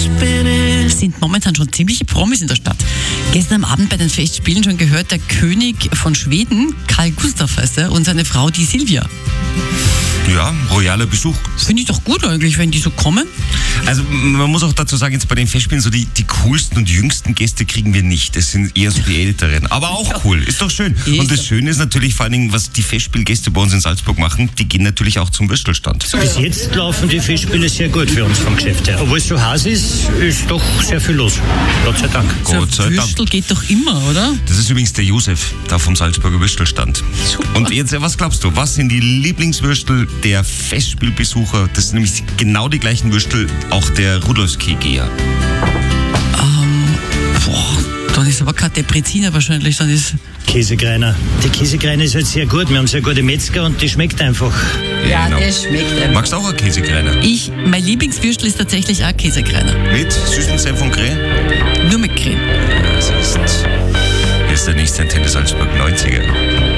Sind momentan schon ziemliche Promis in der Stadt. Gestern am Abend bei den Festspielen schon gehört, der König von Schweden, Karl Gustav heißt er, und seine Frau, die Silvia. Ja, royaler Besuch. Finde ich doch gut eigentlich, wenn die so kommen. Also man muss auch dazu sagen, jetzt bei den Festspielen, so die coolsten und jüngsten Gäste kriegen wir nicht. Das sind eher so die Älteren. Aber auch cool, ist doch schön. Und das Schöne ist natürlich vor allen Dingen, was die Festspielgäste bei uns in Salzburg machen, die gehen natürlich auch zum Würstelstand. Bis jetzt laufen die Festspiele sehr gut für uns vom Geschäft her. Obwohl es so heiß ist doch sehr viel los. Gott sei Dank. Gott sei Dank. Würstel geht doch immer, oder? Das ist übrigens der Josef, da vom Salzburger Würstelstand. Super. Und jetzt, was glaubst du, was sind die Lieblingswürstel der Festspielbesucher? Das sind nämlich genau die gleichen Würstel auch der Rudolfskegeher. Dann ist aber kein Depreziner wahrscheinlich, dann ist... Käsekreiner. Die Käsekreiner ist halt sehr gut. Wir haben sehr gute Metzger und die schmeckt einfach. Ja, Genau. das schmeckt einfach. Magst du auch einen Käsekreiner? Mein Lieblingswürstel ist tatsächlich auch Käsekreiner. Mit süßen Senf und Creme? Nur mit Creme. Ja, das ist der nächste Antenne Salzburg 90er.